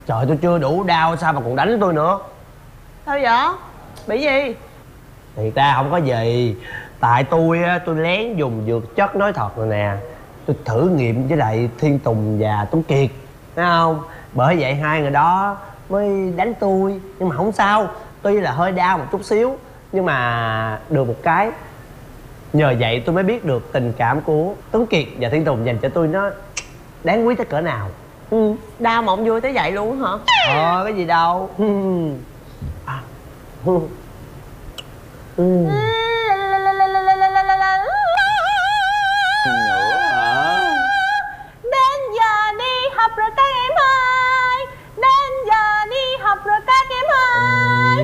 Trời, tôi chưa đủ đau sao mà còn đánh tôi nữa? Sao vậy? Bị gì? Thì ra không có gì. Tại tôi á, tôi lén dùng dược chất nói thật rồi nè. Tôi thử nghiệm với lại Thiên Tùng và Tuấn Kiệt, thấy không? Bởi vậy hai người đó mới đánh tôi. Nhưng mà không sao, tuy là hơi đau một chút xíu, nhưng mà được một cái, nhờ vậy tôi mới biết được tình cảm của Tuấn Kiệt và Thiên Tùng dành cho tôi nó đáng quý tới cỡ nào. Đau mà ông vui tới vậy luôn hả? Cái gì đâu. À. Nữa hả? Đến giờ đi học rồi các em ơi, đến giờ đi học rồi các em ơi.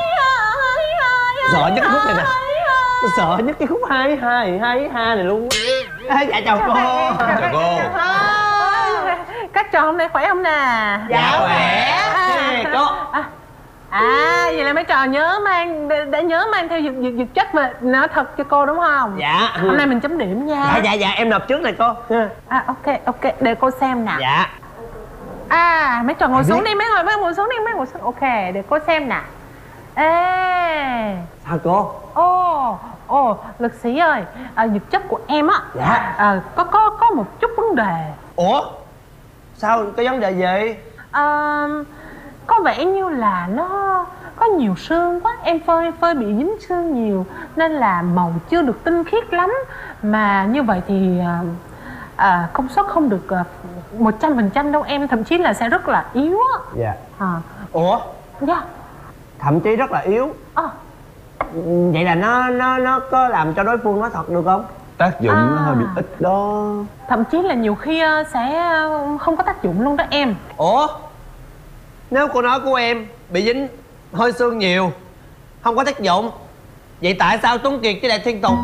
Sợ nhất cái khúc này nè, tôi sợ nhất cái khúc hai này luôn. Dạ chào cô. Chào cô. Các trò hôm nay khỏe không nè? Dạ khỏe. Cô. Vậy là mấy trò nhớ mang để nhớ mang theo dược chất mà nói thật cho cô đúng không? Dạ. Hôm nay mình chấm điểm nha. Dạ em nộp trước này cô. Ok để cô xem nè. Dạ. Mấy trò ngồi xuống đi, mấy ngồi xuống đi, mấy ngồi xuống. Ok, để cô xem nè. Ê. Sao cô? Lực sĩ ơi, dược chất của em á. Dạ. Có một chút vấn đề. Ủa? Sao, có vấn đề gì? Có vẻ như là nó có nhiều sương quá, em phơi bị dính sương nhiều nên là màu chưa được tinh khiết lắm. Mà như vậy thì công suất không được 100% đâu em, thậm chí là sẽ rất là yếu á. Dạ. Ủa? Dạ. Thậm chí rất là yếu. Vậy là nó có làm cho đối phương nói thật được không? Tác dụng nó hơi bị ít đó. Thậm chí là nhiều khi sẽ không có tác dụng luôn đó em. Ủa? Nếu cô nói của em bị dính hơi sương nhiều, không có tác dụng, vậy tại sao Tuấn Kiệt với lại Thiên Tùng?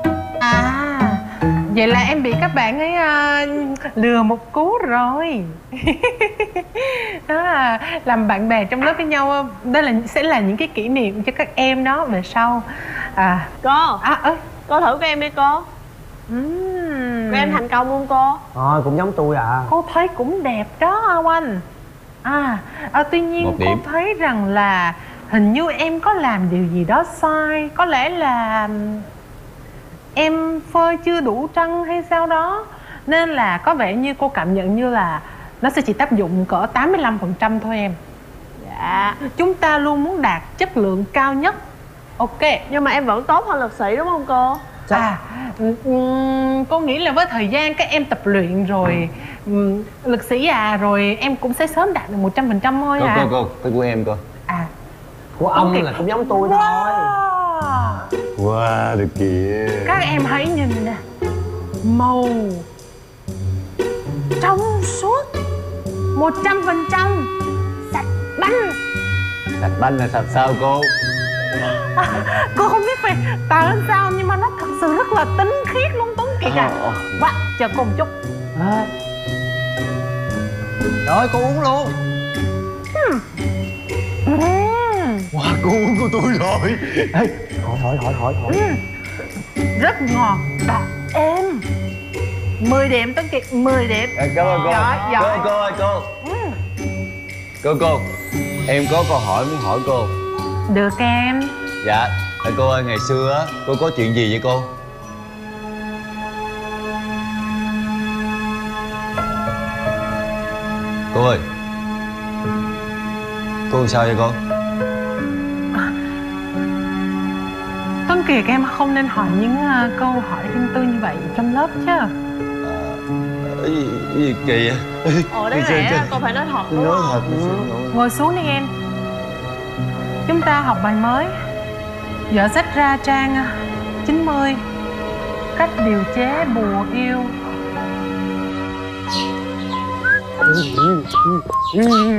Vậy là em bị các bạn ấy lừa một cú rồi. Đó là làm bạn bè trong lớp với nhau. Đó sẽ là những cái kỷ niệm cho các em đó về sau. Cô. Cô thử của em đi cô. Của em thành công không cô? Thôi cũng giống tôi à. Cô thấy cũng đẹp đó anh. Tuy nhiên cô thấy rằng là hình như em có làm điều gì đó sai. Có lẽ là em phơi chưa đủ trăng hay sao đó, nên là có vẻ như cô cảm nhận như là nó sẽ chỉ tác dụng cỡ 85% thôi em. Dạ. Chúng ta luôn muốn đạt chất lượng cao nhất. Ok. Nhưng mà em vẫn tốt hơn lực sĩ đúng không cô? Cô nghĩ là với thời gian các em tập luyện rồi, lực sĩ rồi em cũng sẽ sớm đạt được 100% thôi. Cô, cái của em cô. Của ông là cũng giống tôi thôi. Wow, được kìa. Các em hãy nhìn nè, màu trong suốt 100%, sạch banh. Sạch banh là sạch sao cô? Cô không biết phải tạo lên sao, nhưng mà nó thật sự rất là tinh khiết luôn Tuấn Kiệt Wow, chờ cô một chút. Rồi cô uống luôn. Wow, cô uống của tôi rồi. Ê, hỏi. Rất ngọt và êm. 10 điểm Tuấn Kiệt, 10 điểm. Cảm ơn cô. Giỏi. Cô ơi cô. Cô, em có câu hỏi muốn hỏi cô. Được em. Dạ, cô ơi, ngày xưa á, cô có chuyện gì vậy cô? Cô ơi, cô sao vậy cô? Tuấn Kiệt, em không nên hỏi những câu hỏi riêng tư như vậy trong lớp chứ. Gì kỳ vậy? Đáng lẽ cô phải nói thật đúng không? Nói thật. Ngồi xuống đi em. Chúng ta học bài mới. Dở sách ra trang 90. Cách điều chế bùa yêu.